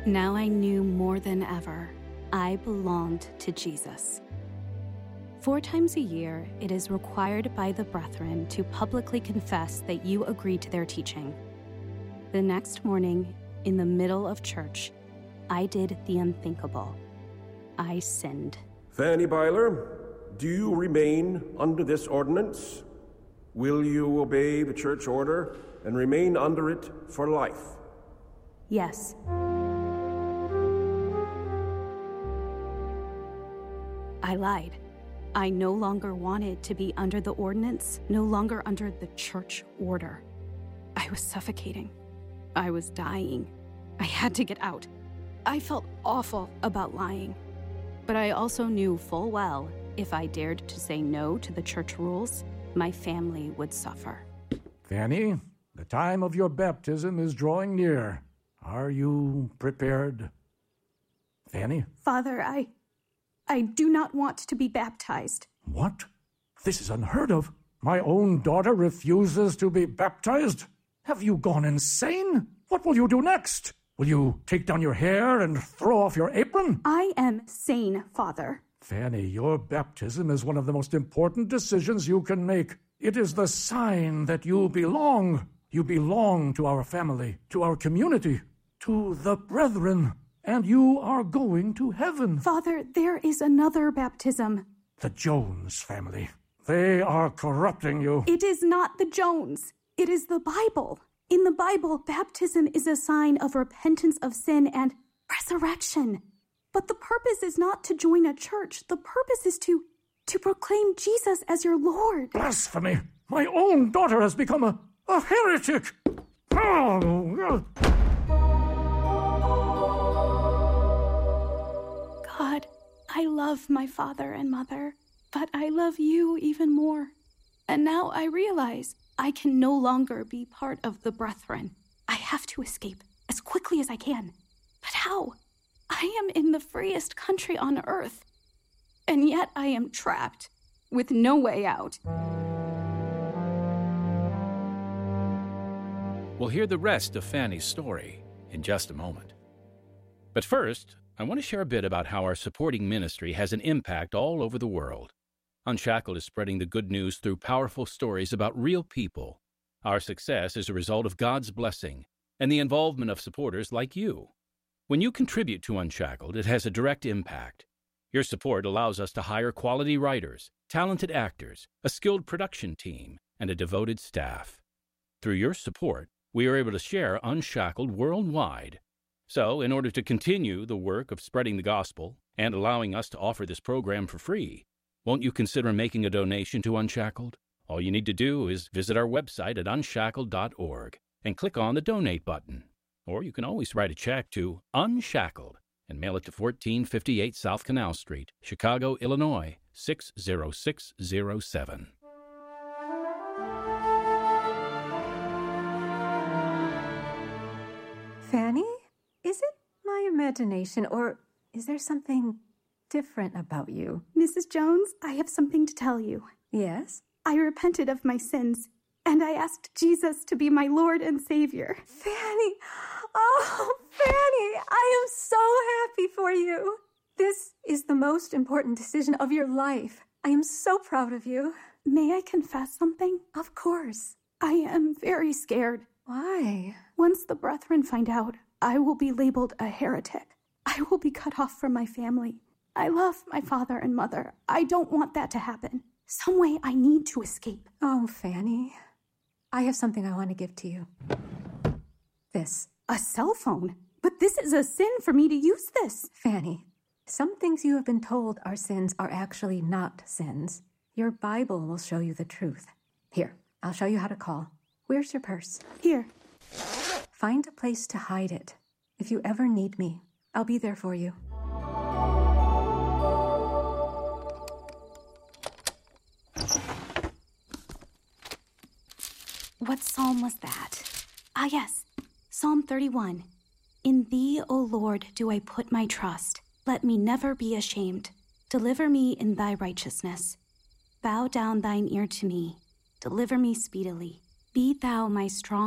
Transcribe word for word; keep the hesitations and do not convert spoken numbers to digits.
Now I knew more than ever, I belonged to Jesus. Four times a year, it is required by the brethren to publicly confess that you agree to their teaching. The next morning, in the middle of church, I did the unthinkable. I sinned. Fanny Byler, do you remain under this ordinance? Will you obey the church order and remain under it for life? Yes. I lied. I no longer wanted to be under the ordinance, no longer under the church order. I was suffocating. I was dying. I had to get out. I felt awful about lying. But I also knew full well if I dared to say no to the church rules, my family would suffer. Fanny, the time of your baptism is drawing near. Are you prepared? Fanny? Father, I... I do not want to be baptized. What? This is unheard of. My own daughter refuses to be baptized? Have you gone insane? What will you do next? Will you take down your hair and throw off your apron? I am sane, Father. Fanny, your baptism is one of the most important decisions you can make. It is the sign that you belong. You belong to our family, to our community, to the brethren. And you are going to heaven. Father, there is another baptism. The Jones family. They are corrupting you. It is not the Jones. It is the Bible. In the Bible, baptism is a sign of repentance of sin and resurrection. But the purpose is not to join a church. The purpose is to, to proclaim Jesus as your Lord. Blasphemy! My own daughter has become a, a heretic! Oh, God, I love my father and mother, but I love you even more. And now I realize I can no longer be part of the brethren. I have to escape as quickly as I can. But how? I am in the freest country on earth, and yet I am trapped with no way out. We'll hear the rest of Fanny's story in just a moment. But first, I want to share a bit about how our supporting ministry has an impact all over the world. Unshackled is spreading the good news through powerful stories about real people. Our success is a result of God's blessing and the involvement of supporters like you. When you contribute to Unshackled, it has a direct impact. Your support allows us to hire quality writers, talented actors, a skilled production team, and a devoted staff. Through your support, we are able to share Unshackled worldwide. So, in order to continue the work of spreading the gospel and allowing us to offer this program for free, won't you consider making a donation to Unshackled? All you need to do is visit our website at unshackled dot org and click on the Donate button. Or you can always write a check to Unshackled and mail it to fourteen fifty-eight South Canal Street, Chicago, Illinois, six zero six zero seven. Fanny? Is it my imagination, or is there something different about you? Missus Jones, I have something to tell you. Yes? I repented of my sins, and I asked Jesus to be my Lord and Savior. Fanny! Oh, Fanny! I am so happy for you. This is the most important decision of your life. I am so proud of you. May I confess something? Of course. I am very scared. Why? Once the brethren find out, I will be labeled a heretic. I will be cut off from my family. I love my father and mother. I don't want that to happen. Some way I need to escape. Oh, Fanny. I have something I want to give to you. This. A cell phone? But this is a sin for me to use this. Fanny, some things you have been told are sins are actually not sins. Your Bible will show you the truth. Here, I'll show you how to call. Where's your purse? Here. Find a place to hide it. If you ever need me, I'll be there for you. What psalm was that? Ah, yes. Psalm thirty-one. In thee, O Lord, do I put my trust. Let me never be ashamed. Deliver me in thy righteousness. Bow down thine ear to me. Deliver me speedily. Be thou my strong